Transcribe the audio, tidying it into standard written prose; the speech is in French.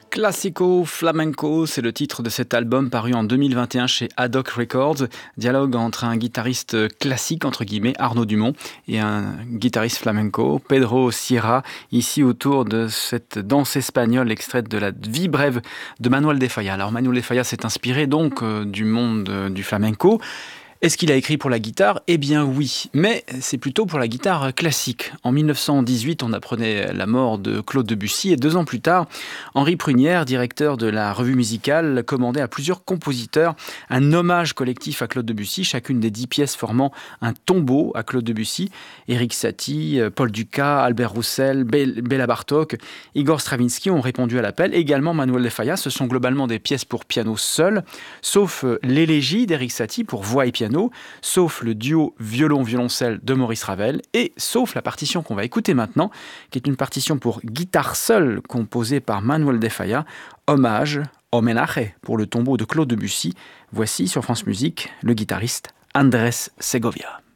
Classico Flamenco, c'est le titre de cet album paru en 2021 chez Ad Hoc Records. Dialogue entre un guitariste classique, entre guillemets, Arnaud Dumont, et un guitariste flamenco, Pedro Sierra, ici autour de cette danse espagnole extraite de la vie brève de Manuel de Falla. Alors Manuel de Falla s'est inspiré donc du monde du flamenco. Est-ce qu'il a écrit pour la guitare ? Eh bien oui, mais c'est plutôt pour la guitare classique. En 1918, on apprenait la mort de Claude Debussy et 2 ans plus tard, Henri Prunière, directeur de la revue musicale, commandait à plusieurs compositeurs un hommage collectif à Claude Debussy, chacune des 10 pièces formant un tombeau à Claude Debussy. Éric Satie, Paul Dukas, Albert Roussel, Béla Bartók, Igor Stravinsky ont répondu à l'appel. Également Manuel de Falla, ce sont globalement des pièces pour piano seul, sauf l'élégie d'Éric Satie pour voix et piano, sauf le duo violon-violoncelle de Maurice Ravel, et sauf la partition qu'on va écouter maintenant, qui est une partition pour guitare seule composée par Manuel de Falla, hommage, homenaje, pour le tombeau de Claude Debussy. Voici sur France Musique le guitariste Andrés Segovia.